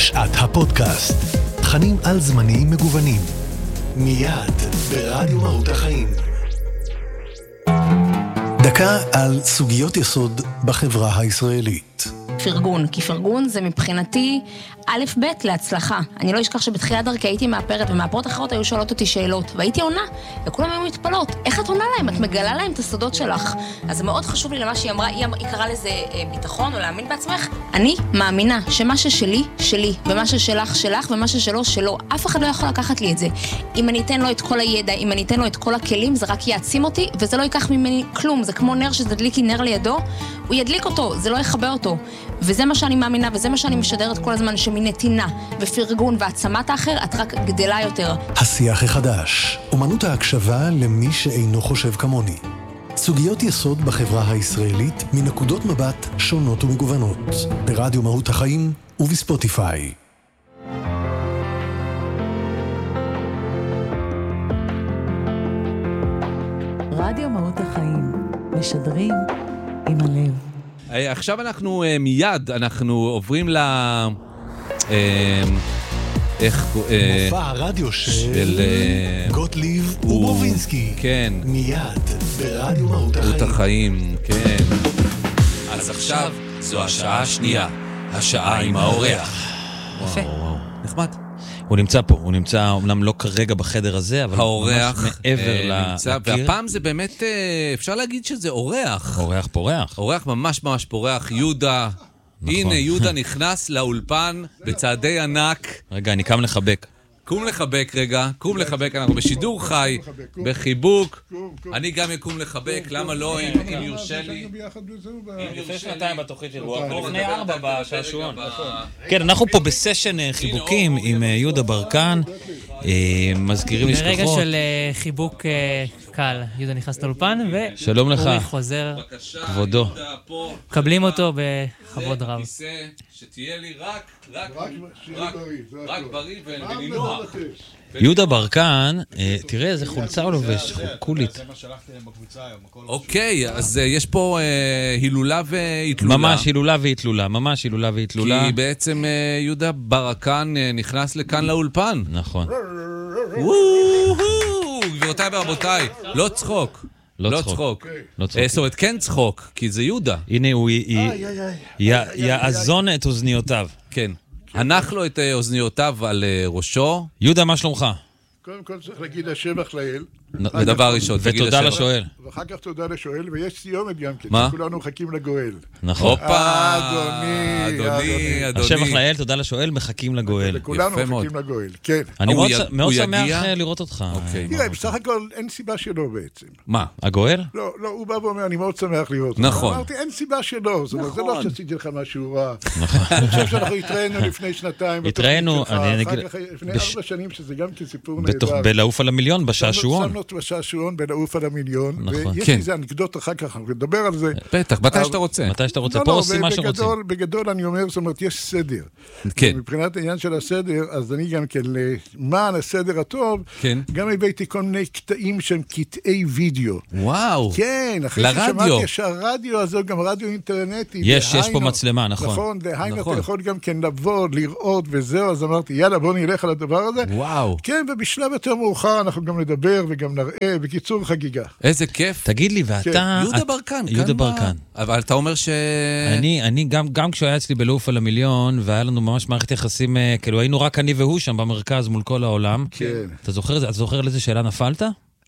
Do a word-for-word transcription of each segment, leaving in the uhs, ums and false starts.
שעת הפודקאסט. תכנים על זמניים מגוונים. מיד ברדיו מהות החיים. דקה על סוגיות יסוד בחברה הישראלית. פרגון, כי פרגון זה מבחינתי א' ב' להצלחה. אני לא אשכח שבתחילת דרכי הייתי מאפרת, ומאפרות אחרות היו שואלות אותי שאלות, והייתי עונה, וכולם היו מתפלות. איך את עונה להם? את מגלה להם את הסודות שלך. אז זה מאוד חשוב לי למה שהיא אמרה, היא, היא קראה לזה אה, ביטחון או להאמין בעצמך. אני מאמינה שמה ששלי, שלי, ומה ששלך, שלך, ומה ששלו, שלו. אף אחד לא יכול לקחת לי את זה. אם אני אתן לו את כל הידע, אם אני אתן לו את כל הכלים, זה רק יעצים אותי, וזה לא ייקח ממני כלום. זה כמו נר שתדליקי נר לידו, הוא ידליק אותו, זה לא יחבא אותו. וזה מה שאני מאמינה, וזה מה שאני משדרת כל הזמן, שמנתינה ופרגון והעצמת האחר, את רק גדלה יותר. השיח החדש, אומנות ההקשבה למי שאינו חושב כמוני. סוגיות יסוד בחברה הישראלית מנקודות מבט שונות ומגוונות. ברדיו מהות החיים ובספוטיפיי. רדיו מהות החיים, משדרים עם הלב. עכשיו אנחנו מיד, אנחנו עוברים ל... איך... מופע הרדיו של גוטליב ובובינסקי. כן. מיד ברדיו מהות החיים. מהות החיים, כן. אז עכשיו זו השעה השנייה, השעה עם האורח. יפה. נחמד. הוא נמצא פה, הוא נמצא אומנם לא כרגע בחדר הזה, אבל האורח ממש מעבר נמצא, לקיר. והפעם זה באמת, אפשר להגיד שזה אורח. אורח פורח. אורח ממש ממש פורח, יהודה. נכון. הנה, יהודה נכנס לאולפן בצעדי ענק. רגע, אני קם לחבק. קום לחבק רגע, קום לחבק, אנחנו בשידור חי, בחיבוק. אני גם אקום לחבק, למה לא, אם יורשה לי. לפני שנתיים בתוכנית של רוח, לפני ארבע בשעשועון. כן, אנחנו פה בסשן חיבוקים עם יהודה ברקן, מזכירים נשכחות. ברגע של חיבוק קל, יהודה נכנס לאולפן, שלום לך. ואורי חוזר, כבודו. קבלים אותו בכבוד רב. שתהיה לי רק, רק, רק, רק בריא ונינוח. יהודה ברקן, תראה איזה חולצה הוא לובש, קולית. אוקיי, אז יש פה הילולה והתלולה. ממש הילולה והתלולה, ממש הילולה והתלולה. כי בעצם יהודה ברקן נכנס לכאן לאולפן. נכון. וואו, גבירותיי ורבותיי, לא צחוק. לא צחוק. זאת אומרת, כן צחוק, כי זה יהודה. הנה הוא יאזון את אוזניותיו. כן. הנח לו את אוזניותיו על ראשו. יהודה, מה שלומך? קודם כל צריך להגיד השבח לאל. זה דבר ראשון. ותודה לשואל. ואחר כך תודה לשואל, ויש סיומת גם כן. מה? כולנו מחכים לגואל. נכון. הופה, אדוני, אדוני, אדוני. השבח לאל, תודה לשואל, מחכים לגואל. וכולנו מחכים לגואל, כן. אני מאוד שמח לראות אותך. תראה, בסך הכל אין סיבה שלא בעצם. מה? הגואל? לא, לא, הוא בא ואומר, אני מאוד שמח לראות אותך. נכון. אמרתי, אין סיבה שלא. זה לא שעשיתי לך משהו רע. אני חושב שאנחנו התראינו לפני שנתיים. התראינו, אני אגיד... לפני ארבע שנים, שזה גם כסיפור נהדר. בלעוף על המיליון, בשעשועון. שמנו אותו בשעשועון, בלעוף על המיליון. נכון. ויש לי איזה אנקדוט אחר כך, אנחנו נדבר על זה. בטח, מתי שאתה רוצה. מתי שאתה רוצה, פה עושים מה שרוצים. בגדול אני אומר, זאת אומרת, יש סדר. כן. מבחינת העניין של הסדר, אז אני גם כן, למען הסדר הטוב, גם הבאתי כל מיני קטעים שהם קטעי וידאו. וואו. כן, אחרי ששמעתי שהרדיו הזה, גם רדיו אינטרנטי. יש, יש פה מצלמה, נכון. נכון, דהיינו, אתה יכול גם כן לבוא, לראות וזהו, אז אמרתי, יאללה, בוא נלך על הדבר הזה. וואו. כן, ובשלב יותר מאוחר אנחנו גם נדבר וגם נראה, בקיצור חגיגה. איזה כיף. תגיד לי, ואתה... יהודה ברקן. יהודה ברקן. אבל אתה אומר ש... אני, אני גם, גם כשהוא היה אצלי בלעוף על המיליון, והיה לנו ממש מערכת יחסים, כאילו היינו רק אני והוא שם במרכז מול כל העולם. כן. אתה זוכר, אתה זוכר על איזה שאלה נפלת?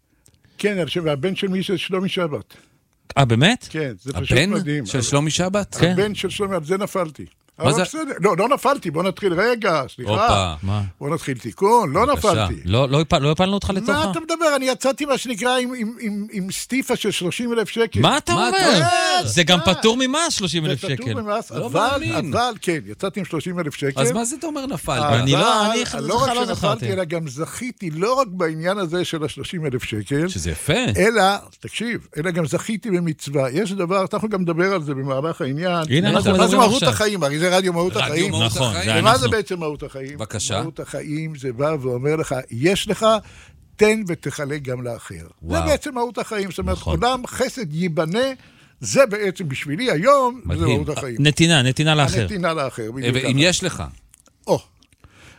כן, אני חושב, הבן של מי של שלומי שבת. אה, באמת? כן, זה פשוט מדהים. הבן של שלומי שבת? כן. הבן של שלומי, על זה נפלתי. מה זה? לא, לא נפלתי, בוא נתחיל רגע, סליחה. אופה, מה? בוא נתחיל תיקון, לא נפלתי. לא, לא, לא הפלנו אותך לתוכה? מה אתה מדבר? אני יצאתי מה שנקרא עם, עם, עם, עם סטיפה של שלושים אלף שקל. מה אתה אומר? זה גם פטור ממס שלושים אלף שקל. זה פטור ממס, לא אבל, מאמין. אבל, כן, יצאתי עם שלושים אלף שקל. אז מה זה אתה אומר נפלת? אני לא, אני לא רק שנפלתי, אלא גם זכיתי, לא רק בעניין הזה של ה-שלושים אלף שקל. שזה יפה. אלא, תקשיב, אלא גם זכיתי במצווה. יש דבר, אנחנו גם נדבר על זה במהלך העניין. הנה, אנחנו מה זה מדברים מהות עכשיו. החיים? הרי זה רדיו מהות החיים. נכון, זה ומה אנחנו. זה בעצם מהות החיים? בבקשה. מהות החיים זה בא ואומר לך, יש לך, תן ותחלק גם לאחר. זה בעצם מהות החיים. זאת אומרת, עולם חסד ייבנה, זה בעצם בשבילי היום, זה מהות החיים. נתינה, נתינה לאחר. הנתינה לאחר. אם יש לך. או,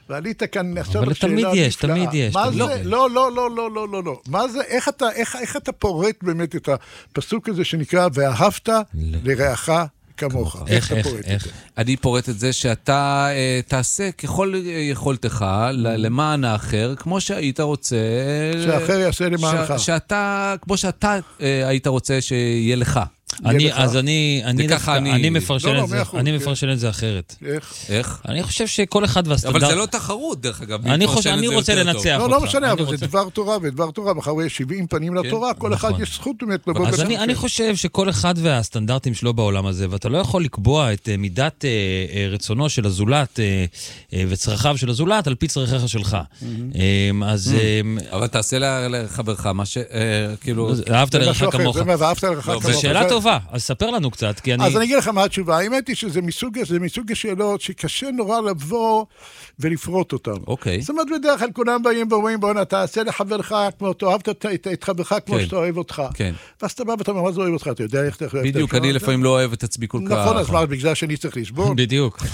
ועלית כאן עכשיו אבל תמיד יש, תמיד יש. מה זה? לא, לא, לא, לא, לא, לא, לא. מה זה? איך אתה, איך, איך אתה פורט באמת את הפסוק הזה שנקרא, ואהבת לרעך כמוך. איך, איך, איך? אני פורט את זה שאתה תעשה ככל יכולתך למען האחר, כמו שהיית רוצה... שהאחר יעשה למענך. שאתה, כמו שאתה היית רוצה שיהיה לך. אני, אז אני, אני, דווקא, אני, אני מפרשן את זה, אני מפרשן את זה אחרת. איך? איך? אני חושב שכל אחד והסטנדרט... אבל זה לא תחרות, דרך אגב. אני חושב, אני רוצה לנצח אותך. לא, לא משנה, אבל זה דבר תורה, ודבר תורה, מאחר יש שבעים פנים לתורה, כל אחד יש זכות באמת לבוא... אז אני חושב שכל אחד והסטנדרטים שלו בעולם הזה, ואתה לא יכול לקבוע את מידת רצונו של הזולת וצרכיו של הזולת על פי צרכיך שלך. אז... אבל תעשה לחברך, מה ש... כאילו... אהבת לרעך כמוך. זו שאלה טובה, אז ספר לנו קצת, כי אני... אז אני אגיד לך מה התשובה. האמת היא שזה מסוג, זה מסוג השאלות שקשה נורא לבוא ולפרוט אותם. אוקיי. זאת אומרת, בדרך כלל כולם באים ואומרים, בוא נה, תעשה לחברך כמו אותו, אהבת את חברך כמו שאתה אוהב אותך. כן. ואז אתה בא ואתה אומר, מה זה אוהב אותך? אתה יודע איך אתה אוהב? בדיוק, אני לפעמים לא אוהב את עצמי כל כך. נכון, אז מה, בגלל שאני צריך לשבור? בדיוק.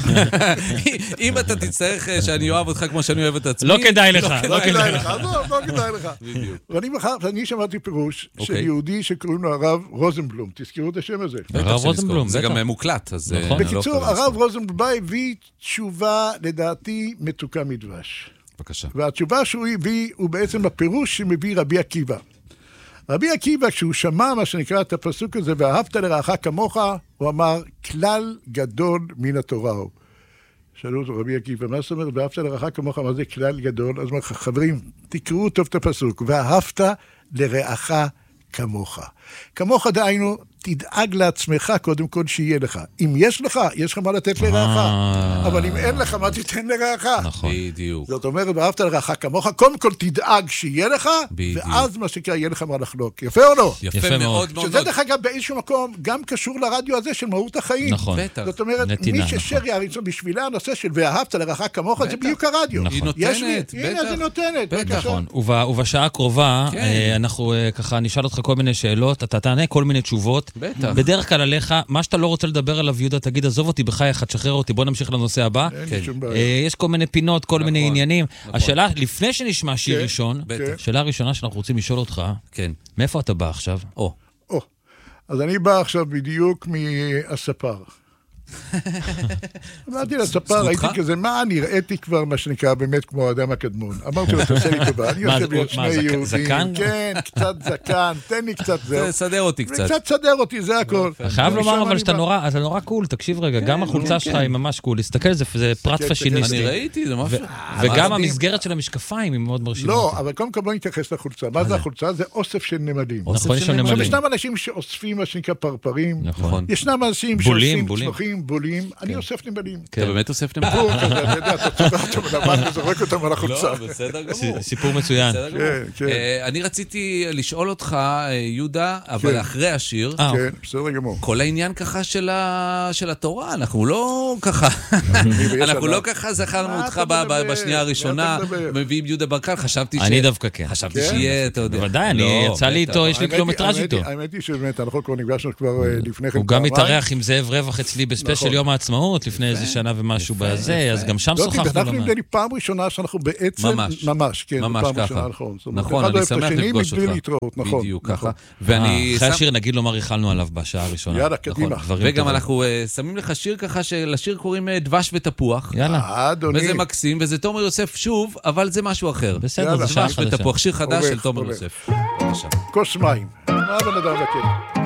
אם אתה תצטרך שאני אוהב אותך כמו שאני אוהב את עצמי... לא כדאי לך. לא כדאי לך, לא כדאי לך. ואני שמעתי פירוש של יהודי שקוראים לו הרב רוזנבלום. תזכרו את השם הזה. הרב רוזנבלום, זה גם מוקלט, אז... בקיצור, הרב רוזנבלום הביא תשובה, לדעתי, מתוקה מדבש. בבקשה. והתשובה שהוא הביא, הוא בעצם הפירוש שמביא רבי עקיבא. רבי עקיבא, כשהוא שמע מה שנקרא את הפסוק הזה, ואהבת לרעך כמוך, הוא אמר, כלל גדול מן התורה הוא. שאלו אותו, רבי עקיבא, מה זאת אומרת, ואהבת לרעך כמוך, מה זה כלל גדול? אז אומר, חברים, תקראו טוב את הפסוק, ואהבת לרעך כמוך. כמוך דהיינו, תדאג לעצמך קודם כל שיהיה לך. אם יש לך, יש לך מה לתת לרעך. אבל אם אין לך, מה תיתן לרעך? נכון. בדיוק. זאת אומרת, ואהבת לרעך כמוך, קודם כל תדאג שיהיה לך, ואז מה שקרה, יהיה לך מה לחלוק. יפה או לא? יפה מאוד מאוד. שזה דרך אגב באיזשהו מקום, גם קשור לרדיו הזה של מהות החיים. נכון. זאת אומרת, מי ששרי הראשון בשבילה, הנושא של ואהבת לרעך כמוך, זה בדיוק הרדיו. היא נותנת, הנה, זה נותנת. נכון. ובשעה הקרובה, אנחנו ככה נשאל אותך כל מיני שאלות, אתה תענה כל מיני תשובות. בטח. בדרך כלל עליך, מה שאתה לא רוצה לדבר עליו, יהודה, תגיד, עזוב אותי בחייך, תשחרר אותי, בוא נמשיך לנושא הבא. יש כל מיני פינות, כל מיני עניינים. השאלה, לפני שנשמע שיר ראשון, השאלה הראשונה שאנחנו רוצים לשאול אותך, מאיפה אתה בא עכשיו? או. אז אני בא עכשיו בדיוק מהספר. אמרתי לספר, הייתי כזה, מה נראיתי כבר, מה שנקרא, באמת כמו האדם הקדמון. אמרתי לו, תעשה לי טובה, אני יושב ליד שני יהודים. זקן? כן, קצת זקן, תן לי קצת זה. סדר אותי קצת. קצת סדר אותי, זה הכל. חייב לומר אבל שאתה נורא, אתה נורא קול, תקשיב רגע, גם החולצה שלך היא ממש קול, להסתכל, זה פרט פשיניסטי. אני ראיתי, זה משהו. וגם המסגרת של המשקפיים היא מאוד מרשימה. לא, אבל קודם כל בוא נתייחס לחולצה. מה זה החולצה? זה אוסף של נמלים. נכון, יש נמלים. עכשיו, ישנם אנשים שאוספים מה שנקרא פרפרים. ישנם אנשים שאוספים צמחים, בולים. אני אוסף נמלים. אתה באמת אוסף נמלים? בור כזה, אתה יודע, אתה צובע אותו בנמל וזורק אותם על החולצה. לא, בסדר גמור. סיפור מצוין. אני רציתי לשאול אותך, יהודה, אבל אחרי השיר, כן, בסדר גמור. כל העניין ככה של התורה, אנחנו לא ככה, אנחנו לא ככה זכרנו אותך בשנייה הראשונה, מביאים יהודה ברקן, חשבתי ש... אני דווקא כן. חשבתי שיהיה, אתה יודע. בוודאי, אני יצא לי איתו, יש לי קילומטראז' איתו. האמת היא שבאמת, אנחנו כבר נפגשנו כבר לפני כן. הוא גם מתארח עם זאב רווח אצלי בספיישל יום העצמאות, לפני איזה שנה ומשהו בזה, אז גם שם שוחחנו. אנחנו נדמה לי פעם ראשונה שאנחנו בעצם... ממש. ממש, כן. ממש ככה. נכון, אני שמח לפגוש אותך. נכון. בדיוק ככה. אחרי השיר נגיד לומר ריחלנו עליו בשעה הראשונה. יאללה, קדימה. וגם אנחנו שמים לך שיר ככה, שלשיר קוראים דבש ותפוח. יאללה. וזה מקסים, וזה תומר יוסף שוב, אבל זה משהו אחר. בסדר, זה שעה חדשה. דבש ותפוח, שיר חדש של תומר יוסף. כוס מים. מה בן אדם לקל?